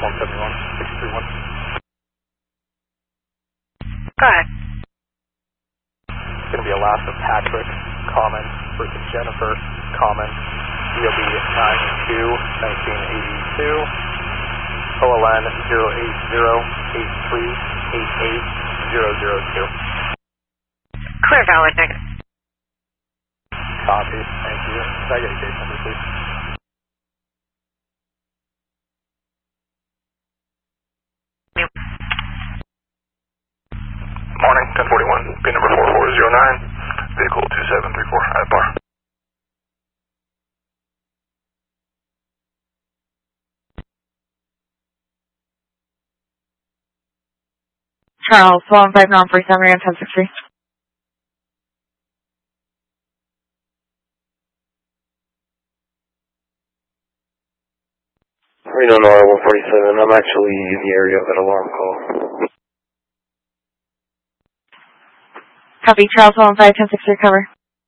171, 631. Go ahead. It's going to be a last of Patrick, common, versus Jennifer, common, DOB 92-1982, OLN 080-8388-002. Clear valid, negative. Copy, thank you. Can I get a case number, please? Morning, 1041, pin number 4409, vehicle 2734, at bar. Charles, 15947, Ram 1063. Reno Nora 147, I'm actually in the area of an alarm call. Copy, Charles, 115 1063, cover.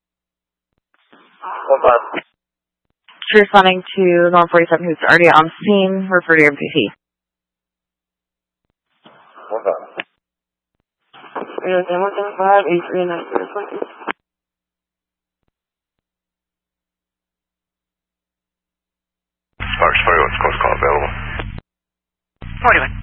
Hold on. You're responding to Norm 47, who's already on scene, refer to your MPT. Hold on. 175-8390. Sparks 41, close call available. 41.